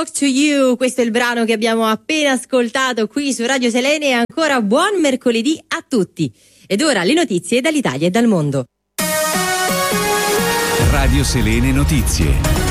Talk to You, questo è il brano che abbiamo appena ascoltato qui su Radio Selene e ancora buon mercoledì a tutti. Ed ora le notizie dall'Italia e dal mondo. Radio Selene Notizie.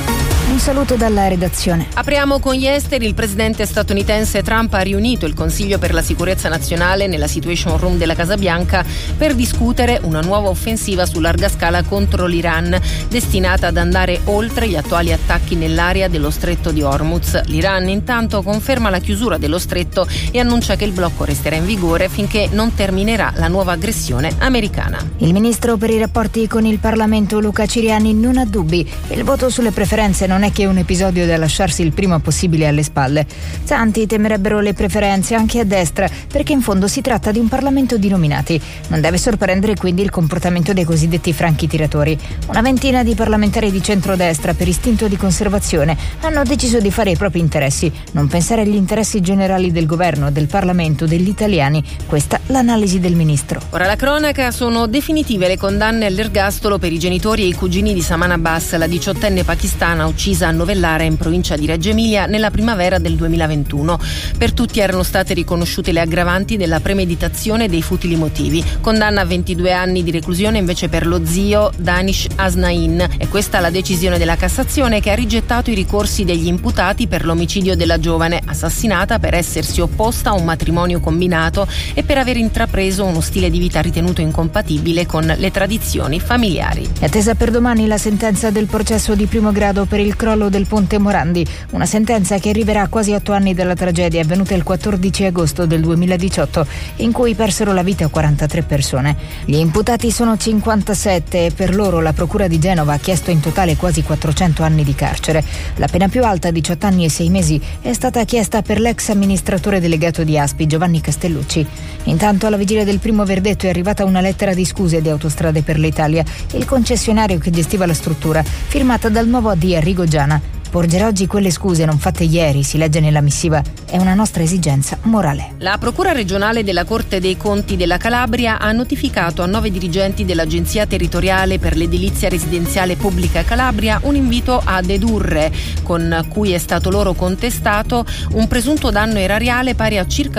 Un saluto dalla redazione. Apriamo con gli esteri. Il presidente statunitense Trump ha riunito il Consiglio per la sicurezza nazionale nella Situation Room della Casa Bianca per discutere una nuova offensiva su larga scala contro l'Iran, destinata ad andare oltre gli attuali attacchi nell'area dello stretto di Hormuz. L'Iran intanto conferma la chiusura dello stretto e annuncia che il blocco resterà in vigore finché non terminerà la nuova aggressione americana. Il ministro per i rapporti con il Parlamento Luca Ciriani non ha dubbi. Il voto sulle preferenze non è che un episodio da lasciarsi il prima possibile alle spalle. Tanti temerebbero le preferenze anche a destra, perché in fondo si tratta di un Parlamento di nominati. Non deve sorprendere quindi il comportamento dei cosiddetti franchi tiratori. Una ventina di parlamentari di centrodestra, per istinto di conservazione, hanno deciso di fare i propri interessi, non pensare agli interessi generali del governo, del Parlamento, degli italiani. Questa l'analisi del ministro. Ora la cronaca: sono definitive le condanne all'ergastolo per i genitori e i cugini di Saman Abbas, la 18enne pakistana uccisa a Novellara in provincia di Reggio Emilia nella primavera del 2021. Per tutti erano state riconosciute le aggravanti della premeditazione e dei futili motivi. Condanna a 22 anni di reclusione invece per lo zio Danish Asnain. È questa la decisione della Cassazione, che ha rigettato i ricorsi degli imputati per l'omicidio della giovane, assassinata per essersi opposta a un matrimonio combinato e per aver intrapreso uno stile di vita ritenuto incompatibile con le tradizioni familiari. È attesa per domani la sentenza del processo di primo grado per il crollo del ponte Morandi, una sentenza che arriverà a quasi 8 anni dalla tragedia avvenuta il 14 agosto del 2018, in cui persero la vita 43 persone. Gli imputati sono 57 e per loro la Procura di Genova ha chiesto in totale quasi 400 anni di carcere. La pena più alta, 18 anni e 6 mesi, è stata chiesta per l'ex amministratore delegato di Aspi, Giovanni Castellucci. Intanto, alla vigilia del primo verdetto, è arrivata una lettera di scuse di Autostrade per l'Italia, il concessionario che gestiva la struttura, firmata dal nuovo AD Arrigo Giana. Porgerà oggi quelle scuse non fatte ieri, si legge nella missiva. È una nostra esigenza morale. La Procura regionale della Corte dei Conti della Calabria ha notificato a 9 dirigenti dell'Agenzia Territoriale per l'Edilizia Residenziale Pubblica Calabria un invito a dedurre, con cui è stato loro contestato un presunto danno erariale pari a circa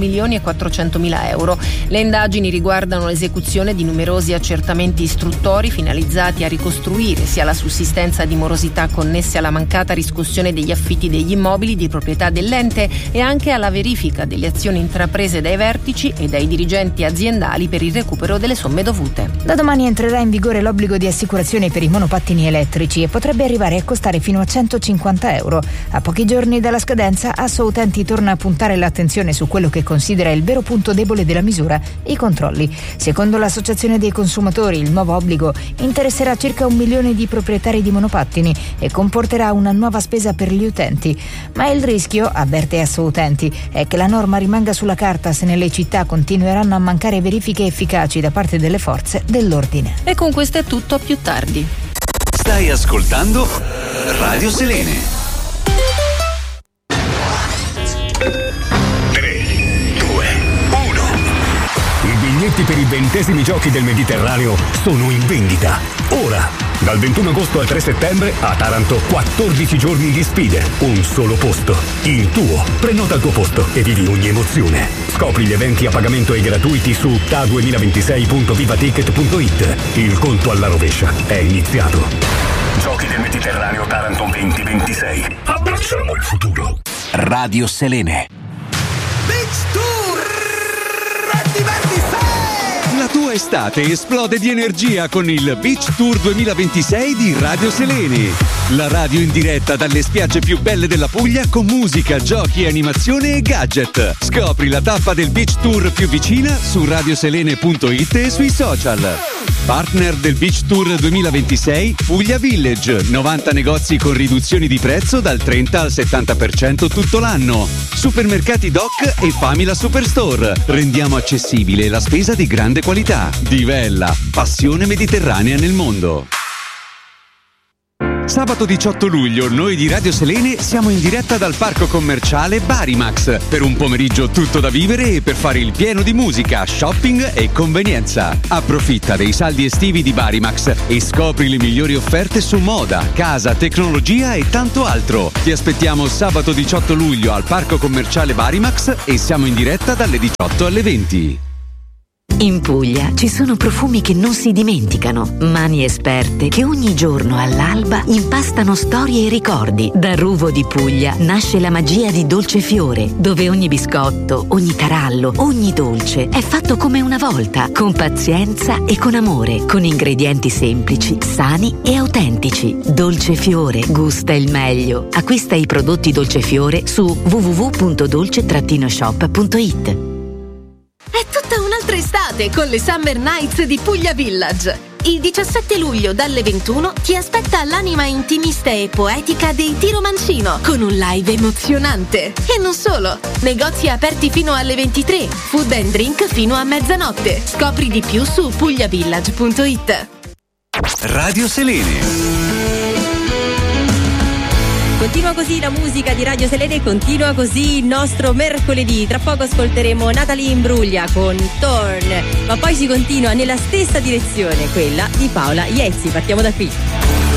4.400.000 euro. Le indagini riguardano l'esecuzione di numerosi accertamenti istruttori finalizzati a ricostruire sia la sussistenza di morosità connesse alla mancata riscossione degli affitti degli immobili di proprietà dell'ente e anche alla verifica delle azioni intraprese dai vertici e dai dirigenti aziendali per il recupero delle somme dovute. Da domani entrerà in vigore l'obbligo di assicurazione per i monopattini elettrici e potrebbe arrivare a costare fino a 150 euro. A pochi giorni dalla scadenza, Asso Utenti torna a puntare l'attenzione su quello che considera il vero punto debole della misura: i controlli. Secondo l'Associazione dei Consumatori, il nuovo obbligo interesserà circa 1 milione di proprietari di monopattini e comporterà una nuova spesa per gli utenti. Ma il rischio, avverte Asso Utenti, è che la norma rimanga sulla carta se nelle città continueranno a mancare verifiche efficaci da parte delle forze dell'ordine. E con questo è tutto, a più tardi. Stai ascoltando Radio Selene. 3, 2, 1. I biglietti per i 20esimi giochi del Mediterraneo sono in vendita. Ora! Dal 21 agosto al 3 settembre a Taranto 14 giorni di sfide, un solo posto, il tuo. Prenota il tuo posto e vivi ogni emozione. Scopri gli eventi a pagamento e gratuiti su ta2026.vivaticket.it. Il conto alla rovescia è iniziato. Giochi del Mediterraneo Taranto 2026. Abbracciamo il futuro. Radio Selene. Beach Tour Divertisei! La tua estate esplode di energia con il Beach Tour 2026 di Radio Selene. La radio in diretta dalle spiagge più belle della Puglia con musica, giochi, animazione e gadget. Scopri la tappa del Beach Tour più vicina su radioselene.it e sui social. Partner del Beach Tour 2026 Puglia Village, 90 negozi con riduzioni di prezzo dal 30 al 70% tutto l'anno. Supermercati Doc e Famila Superstore. Rendiamo accessibile la spesa di grande qualità. Divella, passione mediterranea nel mondo. Sabato 18 luglio noi di Radio Selene siamo in diretta dal parco commerciale Barimax per un pomeriggio tutto da vivere e per fare il pieno di musica, shopping e convenienza. Approfitta dei saldi estivi di Barimax e scopri le migliori offerte su moda, casa, tecnologia e tanto altro. Ti aspettiamo sabato 18 luglio al parco commerciale Barimax e siamo in diretta dalle 18 alle 20. In Puglia ci sono profumi che non si dimenticano, mani esperte che ogni giorno all'alba impastano storie e ricordi. Da Ruvo di Puglia nasce la magia di Dolcefiore, dove ogni biscotto, ogni tarallo, ogni dolce è fatto come una volta, con pazienza e con amore, con ingredienti semplici, sani e autentici. Dolcefiore gusta il meglio. Acquista i prodotti Dolcefiore su www.dolce-shop.it. È tutta un'altra estate con le Summer Nights di Puglia Village. Il 17 luglio dalle 21 ti aspetta l'anima intimista e poetica dei Tiro Mancino con un live emozionante. E non solo, negozi aperti fino alle 23, food and drink fino a mezzanotte. Scopri di più su pugliavillage.it. Radio Selene. Continua così la musica di Radio Selene, continua così il nostro mercoledì. Tra poco ascolteremo Natalie Imbruglia con Torn, ma poi si continua nella stessa direzione, quella di Paola Iezzi. Partiamo da qui.